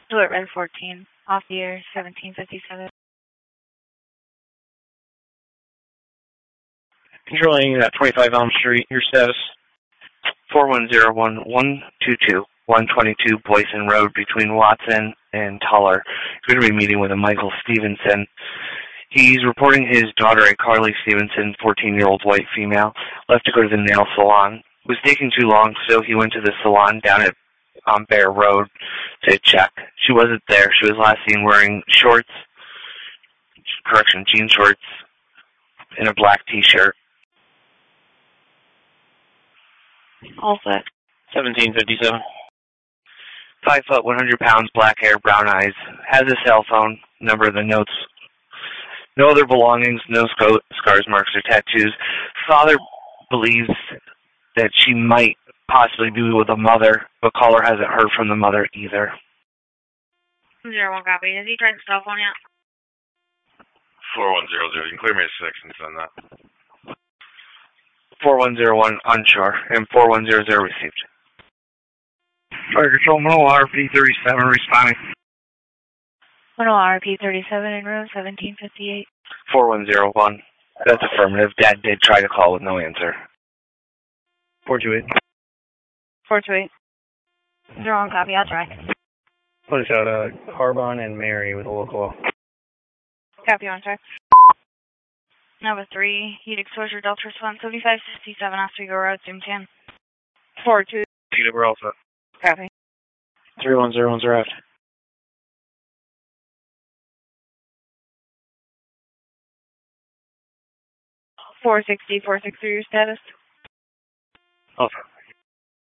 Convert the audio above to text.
Stewart Red 14, off the air, 1757. Controlling 25 Elm Street, your status? 410-122-122 Boyson Road between Watson and Tuller. Going to be meeting with a Michael Stevenson. He's reporting his daughter, a Carly Stevenson, 14-year-old white female, left to go to the nail salon. It was taking too long, so he went to the salon down at Bear Road to check. She wasn't there. She was last seen wearing jean shorts, and a black T-shirt. All set. 1757. 5 foot, 100 pounds, black hair, brown eyes. Has a cell phone. Number of the notes. No other belongings, no scars, marks, or tattoos. Father believes that she might possibly be with a mother, but caller hasn't heard from the mother either. 01 copy. Has he tried the cell phone yet? 4100. You can clear me a 6 and send that. 4101 unsure, and 4100 received. Fire Control, Manoa RP 37 responding. Manoa RP 37 in room 1758. 4101. That's affirmative. Dad did try to call with no answer. 428. 428. 01 copy. I'll try. Push out Carbon and Mary with a local. Copy on track. Number 3, heat exposure delta response 7567 Oswego Road, Zoom 10. 42. We're all set. Copy. 3101's arrived. 460, 463 your status. All set.